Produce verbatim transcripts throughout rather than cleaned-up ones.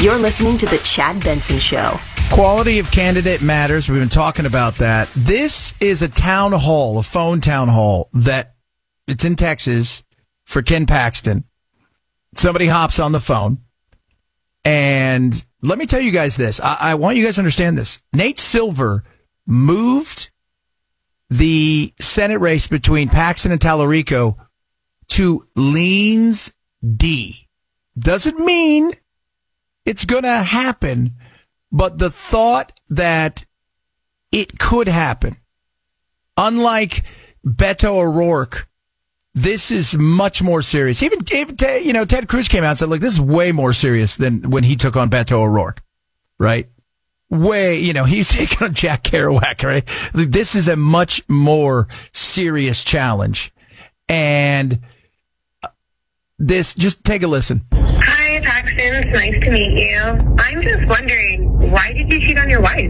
You're listening to The Chad Benson Show. Quality of candidate matters. We've been talking about that. This is a town hall, a phone town hall, that it's in Texas for Ken Paxton. Somebody hops on the phone. And let me tell you guys this. I, I want you guys to understand this. Nate Silver moved the Senate race between Paxton and Tallarico to leans D. Doesn't mean it's going to happen, but the thought that it could happen, unlike Beto O'Rourke, this is much more serious. Even, even you know, Ted Cruz came out and said, look, this is way more serious than when he took on Beto O'Rourke, right? Way, you know, he's taking on Jack Kerouac, right? This is a much more serious challenge. And this, just take a listen. Hi, Paxton. It's nice to meet you. I'm just wondering, why did you cheat on your wife?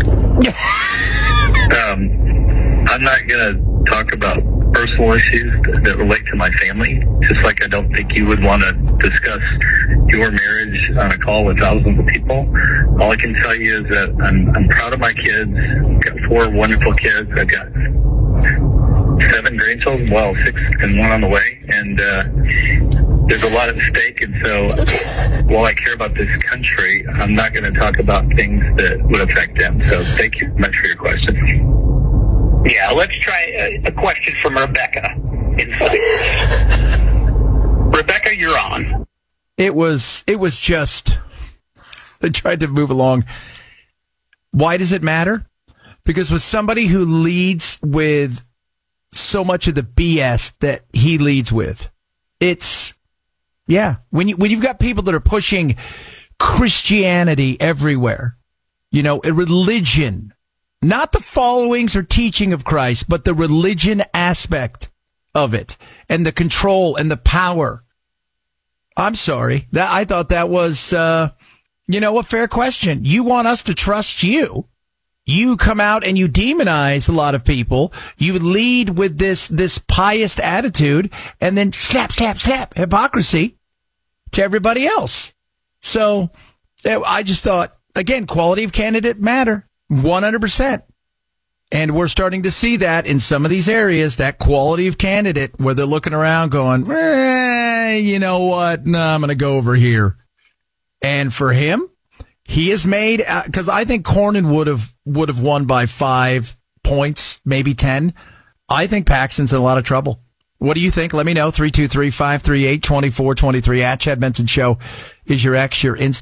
um, I'm not going to talk about personal issues that, that relate to my family, just like I don't think you would want to discuss your marriage on a call with thousands of people. All I can tell you is that I'm, I'm proud of my kids. I've got four wonderful kids. I've got seven grandchildren, well, six and one on the way, and uh, there's a lot at stake, and so while I care about this country, I'm not going to talk about things that would affect them. So thank you much for your question. Yeah, let's try a, a question from Rebecca. Rebecca, you're on. It was, it was just, they tried to move along. Why does it matter? Because with somebody who leads with so much of the B S that he leads with, it's, yeah, when you, when you've got people that are pushing Christianity everywhere, you know, a religion, not the followings or teaching of Christ, but the religion aspect of it and the control and the power. I'm sorry. That I thought that was, uh, you know, a fair question. You want us to trust you. You come out and you demonize a lot of people. You lead with this, this pious attitude and then slap, slap, slap hypocrisy to everybody else. So I just thought, again, quality of candidate matter. one hundred percent. And we're starting to see that in some of these areas, that quality of candidate where they're looking around going, eh, you know what? No, I'm going to go over here. And for him, he has made, because I think Cornyn would have would have won by five points, maybe ten. I think Paxton's in a lot of trouble. What do you think? Let me know. three two three, five three eight, two four two three at Chad Benson Show is your X, your Insta.